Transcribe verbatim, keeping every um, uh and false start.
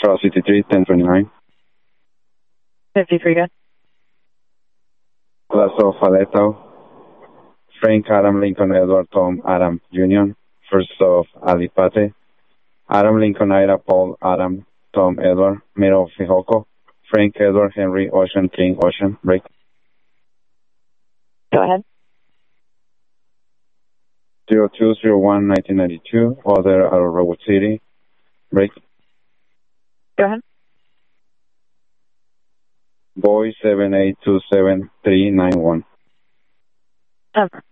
Charles fifty-three, ten twenty-nine. fifty-three, good. Lasso Faleto, Frank Adam Lincoln Edward Tom Adam Junior First of Alipate, Adam Lincoln Ida Paul Adam Tom Edward, Miro Fijoko, Frank Edward Henry Ocean King Ocean, break. Go ahead. zero two zero one nineteen ninety-two, other out of Redwood City, break. Go ahead. Boy seven eight two seven three nine one. Over.